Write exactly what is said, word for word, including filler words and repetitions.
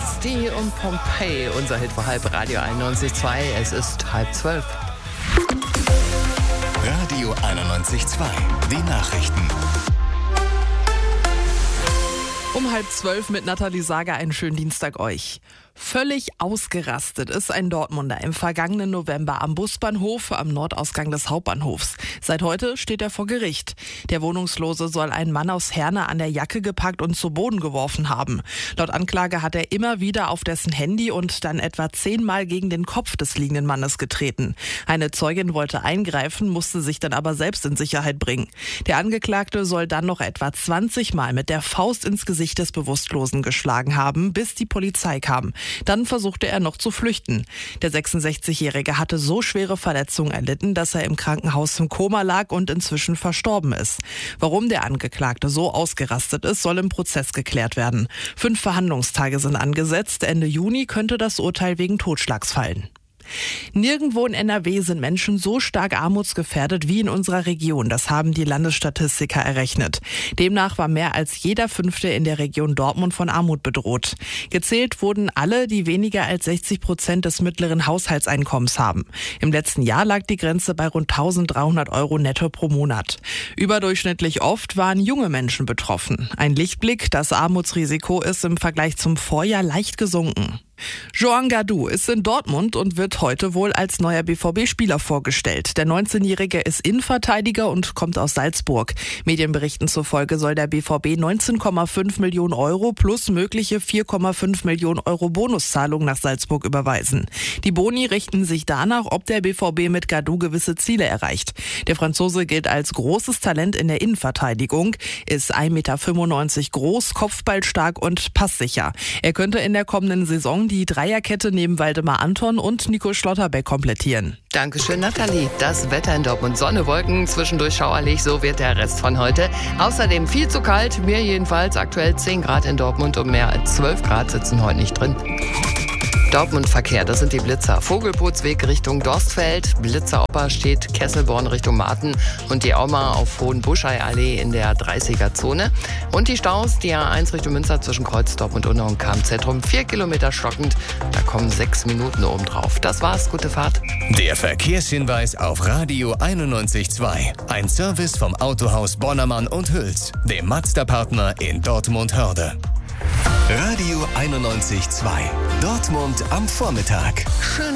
Basti und Pompeii, unser Hit vor halb, Radio einundneunzig Komma zwei. Es ist halb zwölf. Radio einundneunzig Komma zwei, die Nachrichten. Um halb zwölf mit Nathalie Sager, einen schönen Dienstag euch. Völlig ausgerastet ist ein Dortmunder im vergangenen November am Busbahnhof am Nordausgang des Hauptbahnhofs. Seit heute steht er vor Gericht. Der Wohnungslose soll einen Mann aus Herne an der Jacke gepackt und zu Boden geworfen haben. Laut Anklage hat er immer wieder auf dessen Handy und dann etwa zehnmal gegen den Kopf des liegenden Mannes getreten. Eine Zeugin wollte eingreifen, musste sich dann aber selbst in Sicherheit bringen. Der Angeklagte soll dann noch etwa zwanzig Mal mit der Faust ins Gesicht des Bewusstlosen geschlagen haben, bis die Polizei kam. Dann versuchte er noch zu flüchten. Der sechsundsechzigjährige hatte so schwere Verletzungen erlitten, dass er im Krankenhaus im Koma lag und inzwischen verstorben ist. Warum der Angeklagte so ausgerastet ist, soll im Prozess geklärt werden. Fünf Verhandlungstage sind angesetzt. Ende Juni könnte das Urteil wegen Totschlags fallen. Nirgendwo in N R W sind Menschen so stark armutsgefährdet wie in unserer Region. Das haben die Landesstatistiker errechnet. Demnach war mehr als jeder Fünfte in der Region Dortmund von Armut bedroht. Gezählt wurden alle, die weniger als sechzig Prozent des mittleren Haushaltseinkommens haben. Im letzten Jahr lag die Grenze bei rund eintausenddreihundert Euro netto pro Monat. Überdurchschnittlich oft waren junge Menschen betroffen. Ein Lichtblick, das Armutsrisiko ist im Vergleich zum Vorjahr leicht gesunken. Joan Gadou ist in Dortmund und wird heute wohl als neuer B V B-Spieler vorgestellt. Der neunzehnjährige ist Innenverteidiger und kommt aus Salzburg. Medienberichten zufolge soll der B V B neunzehn Komma fünf Millionen Euro plus mögliche vier Komma fünf Millionen Euro Bonuszahlung nach Salzburg überweisen. Die Boni richten sich danach, ob der B V B mit Gadou gewisse Ziele erreicht. Der Franzose gilt als großes Talent in der Innenverteidigung, ist ein Meter fünfundneunzig groß, kopfballstark und passsicher. Er könnte in der kommenden Saison die Dreierkette neben Waldemar Anton und Nico Schlotterbeck komplettieren. Dankeschön, Nathalie. Das Wetter in Dortmund: Sonne, Wolken, zwischendurch schauerlich, so wird der Rest von heute. Außerdem viel zu kalt, mir jedenfalls. Aktuell zehn Grad in Dortmund und mehr als zwölf Grad sitzen heute nicht drin. Dortmund-Verkehr, das sind die Blitzer. Vogelbootsweg Richtung Dorstfeld, Blitzeroper steht Kesselborn Richtung Marten und die Auma auf Hohenbuschei-Allee in der dreißiger-Zone. Und die Staus, die A eins Richtung Münster zwischen Kreuzdorf und Unna und K-Zentrum, vier Kilometer stockend, da kommen sechs Minuten oben drauf. Das war's, gute Fahrt. Der Verkehrshinweis auf Radio einundneunzig Komma zwei. Ein Service vom Autohaus Bonnermann und Hüls, dem Mazda-Partner in Dortmund-Hörde. Radio einundneunzig Komma zwei. Dortmund am Vormittag. Schön